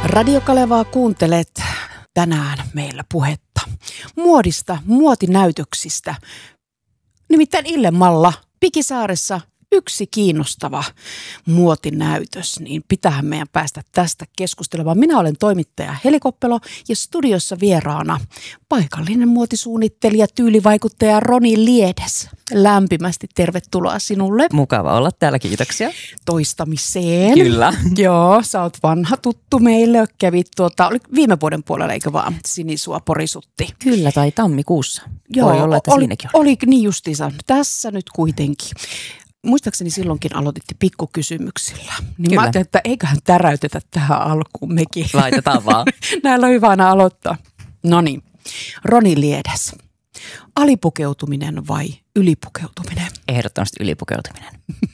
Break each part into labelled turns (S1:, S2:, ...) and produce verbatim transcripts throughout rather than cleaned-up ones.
S1: Radio Kalevaa kuuntelet. Tänään meillä puhetta muodista, muotinäytöksistä. Nimittäin Illemalla Pikisaaressa yksi kiinnostava muotinäytös, niin pitäähän meidän päästä tästä keskustelemaan. Minä olen toimittaja Heli Koppelo ja studiossa vieraana paikallinen muotisuunnittelija, tyylivaikuttaja Roni Liedes. Lämpimästi tervetuloa sinulle.
S2: Mukava olla täällä, kiitoksia.
S1: Toistamiseen.
S2: Kyllä.
S1: Joo, sä oot vanha tuttu meille. Kävit tuota, oli viime vuoden puolella, eikö vaan, Sinisua porisutti.
S2: Kyllä, tai tammikuussa.
S1: Joo,
S2: voi olla, että
S1: oli,
S2: siinäkin oli.
S1: Oli niin justiinsa. Tässä nyt kuitenkin. Muistaakseni silloinkin aloititte pikkukysymyksillä. Niin
S2: Kyllä.
S1: mä ajattelin, että eiköhän täräytetä tähän alkuun mekin.
S2: Laitetaan vaan.
S1: Näillä on hyvä aina aloittaa. No niin, Roni Liedes. Alipukeutuminen vai ylipukeutuminen?
S2: Ehdottomasti ylipukeutuminen.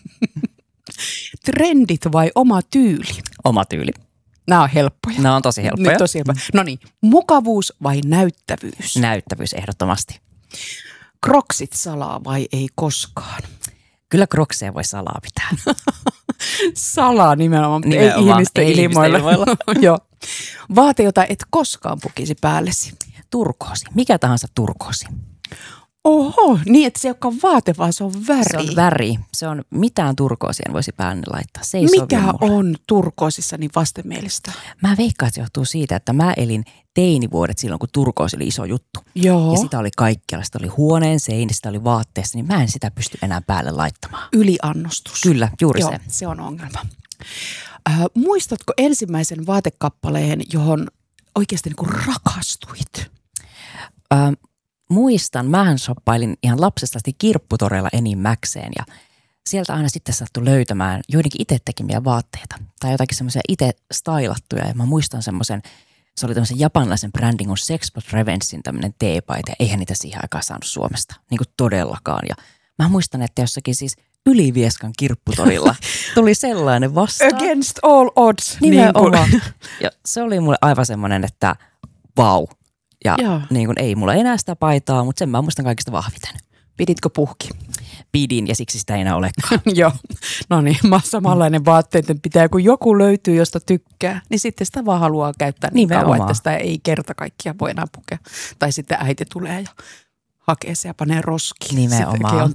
S1: Trendit vai oma tyyli?
S2: Oma tyyli.
S1: Nämä on helppoja.
S2: Nämä on tosi helppoja.
S1: Nyt tosi helppoja. No niin, mukavuus vai näyttävyys?
S2: Näyttävyys ehdottomasti.
S1: Kroksit salaa vai ei koskaan?
S2: Kyllä krokseja voi salaa pitää.
S1: Salaa nimenomaan, mutta
S2: Nimenomaan,
S1: ei ihmisten
S2: ei
S1: ilmoilla.
S2: ihmisten ilmoilla.
S1: Joo. Vaate, jota et koskaan pukisi päällesi.
S2: Turkoosi. Mikä tahansa turkoosi.
S1: Oho, niin että se ei olekaan vaate, vaan se on väri.
S2: Se on väri. Se on mitään turkoosia en voisi päälle laittaa. Se ei
S1: Mikä
S2: sovi mulle.
S1: on turkoosissa niin vastenmielistä?
S2: Mä veikkaan, että se johtuu siitä, että mä elin teinivuodet silloin, kun turkoosi oli iso juttu.
S1: Joo.
S2: Ja sitä oli kaikkialla. Sitä oli huoneen seinistä, sitä oli vaatteessa, niin mä en sitä pysty enää päälle laittamaan.
S1: Yliannostus.
S2: Kyllä, juuri
S1: Joo,
S2: se.
S1: se on ongelma. Äh, muistatko ensimmäisen vaatekappaleen, johon oikeasti niin kuin rakastuit?
S2: Ö, muistan, mähän shoppailin ihan lapsesta asti kirpputoreilla enimmäkseen ja sieltä aina sitten sattui löytämään joidenkin itse tekemiä vaatteita tai jotakin semmoisia itse stylattuja ja mä muistan semmoisen, se oli tämmöisen japanilaisen brändin kuin Sex But Revengein tämmöinen teepaita ja eihän niitä siihen aikaan saanut Suomesta, niin kuin todellakaan ja mä muistan, että jossakin siis Ylivieskan kirpputorilla tuli sellainen vastaan.
S1: Against all odds.
S2: Nimenomaan. Niin ja se oli mulle aivan semmoinen, että vau. Ja
S1: Joo.
S2: niin kuin ei mulla enää sitä paitaa, mutta sen mä muistan kaikista vahviten.
S1: Piditkö puhki?
S2: Pidin ja siksi sitä ei enää olekaan.
S1: Joo. No niin, mä samanlainen vaatteiden pitää, kun joku löytyy, josta tykkää, niin sitten sitä vaan haluaa käyttää niin
S2: Nimenomaan.
S1: kauan, että sitä ei kerta kaikkiaan voi enää pukea. Tai sitten äiti tulee ja hakee se ja panee roskiin.
S2: Nimenomaan.
S1: Sittenkin on